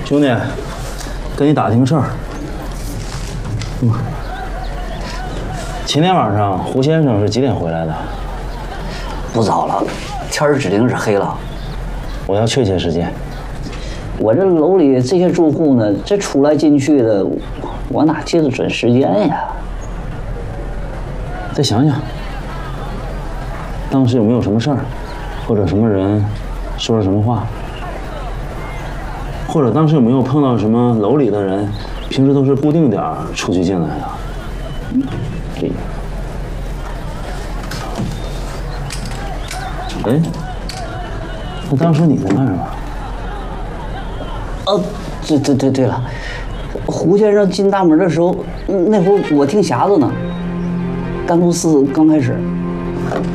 兄弟，跟你打听个事儿。前天晚上胡先生是几点回来的？ 不早了，天儿指定是黑了。 我要确切时间。 我这楼里这些住户呢，这出来进去的，我哪记得准时间呀？ 再想想，当时有没有什么事儿，或者什么人说了什么话，或者当时有没有碰到什么楼里的人，平时都是固定点儿出去进来的？哎，那当时你在干什么？ 对了，胡先生进大门的时候，那会儿我听匣子呢，干公司刚开始。